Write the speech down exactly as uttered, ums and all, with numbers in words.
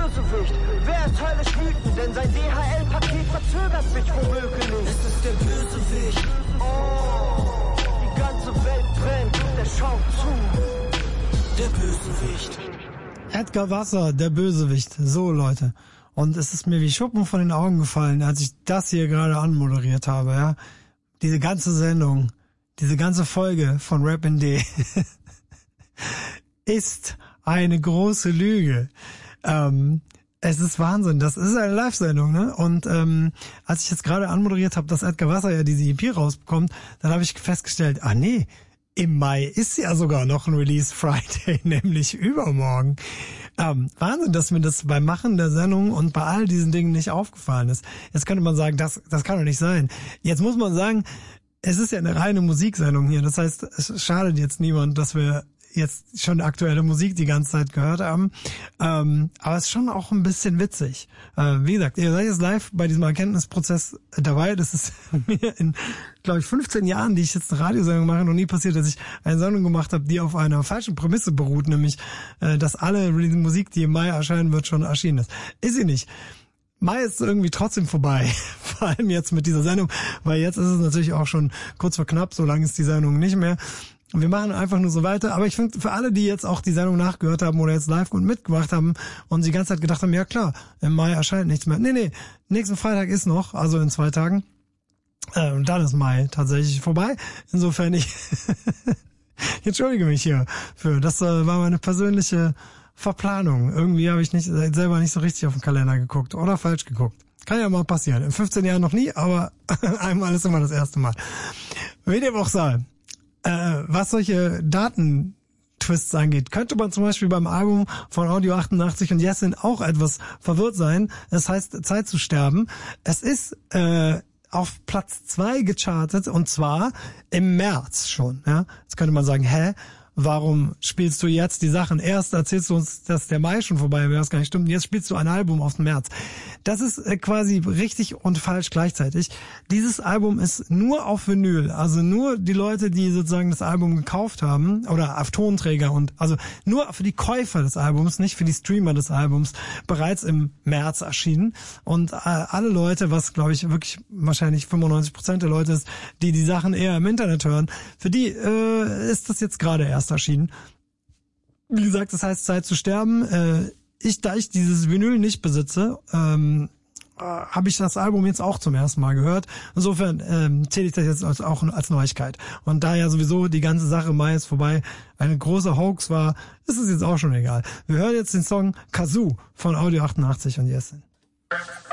Bösewicht. Wer ist höllisch wütend, denn sein D H L-Paket verzögert sich womöglich. Es ist der Bösewicht. Oh, die ganze Welt brennt, der schaut zu. Der Bösewicht. Edgar Wasser, der Bösewicht. So, Leute. Und es ist mir wie Schuppen von den Augen gefallen, als ich das hier gerade anmoderiert habe, ja. Diese ganze Sendung, diese ganze Folge von Rap in D ist eine große Lüge. Ähm, es ist Wahnsinn. Das ist eine Live-Sendung, ne? Und ähm, als ich jetzt gerade anmoderiert habe, dass Edgar Wasser ja diese E P rausbekommt, dann habe ich festgestellt, ah nee, im Mai ist ja sogar noch ein Release Friday, nämlich übermorgen. Ähm, Wahnsinn, dass mir das beim Machen der Sendung und bei all diesen Dingen nicht aufgefallen ist. Jetzt könnte man sagen, das, das kann doch nicht sein. Jetzt muss man sagen, es ist ja eine reine Musiksendung hier. Das heißt, es schadet jetzt niemand, dass wir jetzt schon aktuelle Musik die ganze Zeit gehört haben. Ähm, aber es ist schon auch ein bisschen witzig. Äh, wie gesagt, ihr seid jetzt live bei diesem Erkenntnisprozess dabei. Das ist mir in, glaube ich, fünfzehn Jahren, die ich jetzt eine Radiosendung mache, noch nie passiert, dass ich eine Sendung gemacht habe, die auf einer falschen Prämisse beruht, nämlich, äh, dass alle Musik, die im Mai erscheinen wird, schon erschienen ist. Ist sie nicht. Mai ist irgendwie trotzdem vorbei, vor allem jetzt mit dieser Sendung, weil jetzt ist es natürlich auch schon kurz vor knapp, so lange ist die Sendung nicht mehr. Wir machen einfach nur so weiter, aber ich finde, für alle, die jetzt auch die Sendung nachgehört haben oder jetzt live und mitgemacht haben und die ganze Zeit gedacht haben, ja klar, im Mai erscheint nichts mehr. Nee, nee, nächsten Freitag ist noch, also in zwei Tagen, äh, und dann ist Mai tatsächlich vorbei. Insofern ich, ich entschuldige mich hier für, das äh, war meine persönliche Verplanung. Irgendwie habe ich nicht selber nicht so richtig auf den Kalender geguckt oder falsch geguckt. Kann ja mal passieren. In fünfzehn Jahren noch nie, aber einmal ist immer das erste Mal. Wie dem auch sei. Äh, was solche Datentwists angeht, könnte man zum Beispiel beim Album von Audio achtundachtzig und Jessin auch etwas verwirrt sein. Es heißt Zeit zu sterben. Es ist äh, auf Platz zwei gechartet und zwar im März schon. Ja? Jetzt könnte man sagen, hä? Warum spielst du jetzt die Sachen? Erst erzählst du uns, dass der Mai schon vorbei wäre, was gar nicht stimmt. Jetzt spielst du ein Album auf den März. Das ist quasi richtig und falsch gleichzeitig. Dieses Album ist nur auf Vinyl. Also nur die Leute, die sozusagen das Album gekauft haben oder auf Tonträger und also nur für die Käufer des Albums, nicht für die Streamer des Albums, bereits im März erschienen. Und äh, alle Leute, was glaube ich wirklich wahrscheinlich fünfundneunzig Prozent der Leute ist, die die Sachen eher im Internet hören, für die äh, ist das jetzt gerade erst erschienen. Wie gesagt, das heißt Zeit zu sterben. Äh, ich, da ich dieses Vinyl nicht besitze, ähm, äh, habe ich das Album jetzt auch zum ersten Mal gehört. Insofern ähm, zähle ich das jetzt als, auch als Neuigkeit. Und da ja sowieso die ganze Sache Mai ist vorbei, eine große Hoax war, ist es jetzt auch schon egal. Wir hören jetzt den Song Kazoo von Audio achtundachtzig und Jessin.